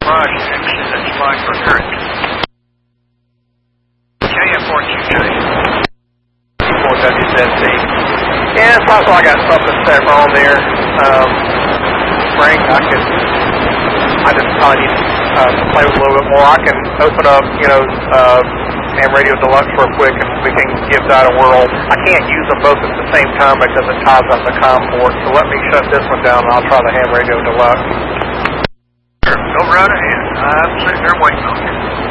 garage fix. Is that spot for current? KF4QJ. 4WZC. Yeah, it's possible I got something set wrong there. Frank, I just probably need to play with a little bit more. I can open up, Ham Radio Deluxe real quick and we can give that a whirl. I can't use them both at the same time because it ties up the COM port. So let me shut this one down and I'll try the Ham Radio Deluxe. Sure, go right ahead. I'm sitting there waiting on you.